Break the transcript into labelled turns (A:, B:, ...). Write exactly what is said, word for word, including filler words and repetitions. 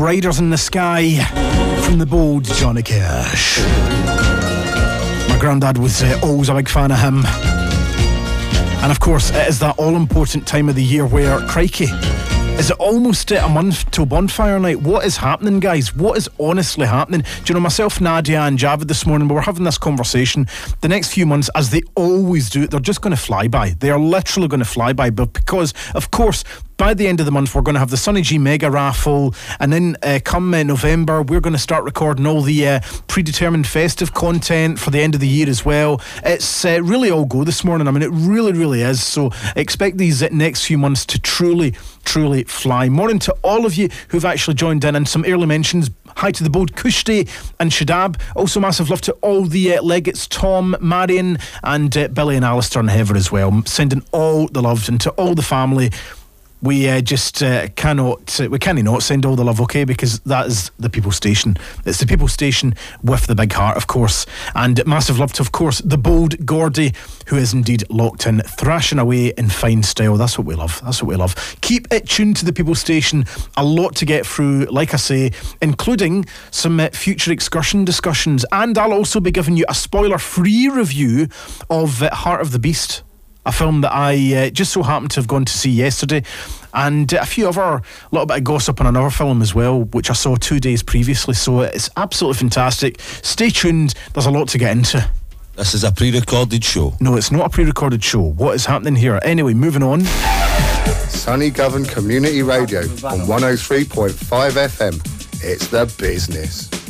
A: Riders in the Sky from the bold Johnny Cash. My granddad was uh, always a big fan of him. And of course, it is that all-important time of the year where, crikey, is it almost uh, a month till bonfire night? What is happening, guys? What is honestly happening? Do you know, myself, Nadia and Javid this morning, we were having this conversation. The next few months, as they always do, they're just going to fly by. They are literally going to fly by. But because, of course, by the end of the month, we're going to have the Sonny G Mega Raffle, and then uh, come uh, November, we're going to start recording all the uh, predetermined festive content for the end of the year as well. It's uh, really all go this morning. I mean, it really, really is. So expect these uh, next few months to truly, truly fly. Morning to all of you who've actually joined in, and some early mentions. Hi to the bold Kushti and Shadab. Also massive love to all the uh, legates, Tom, Marion, and uh, Billy and Alistair and Heather as well. Sending all the love, and to all the family. We uh, just uh, cannot, uh, we cannot not send all the love, okay? Because that is the People Station. It's the People Station with the big heart, of course. And massive love to, of course, the bold Gordy, who is indeed locked in, thrashing away in fine style. That's what we love. That's what we love. Keep it tuned to the People Station. A lot to get through, like I say, including some uh, future excursion discussions. And I'll also be giving you a spoiler-free review of uh, Heart of the Beast, a film that I uh, just so happened to have gone to see yesterday, and uh, a few other, little bit of gossip on another film as well, which I saw two days previously. So it's absolutely fantastic. Stay tuned, there's a lot to get into.
B: This is a pre-recorded show.
A: No, it's not a pre-recorded show. What is happening here? Anyway, moving on.
C: Sunny Govan Community Radio on one oh three point five F M. It's the business.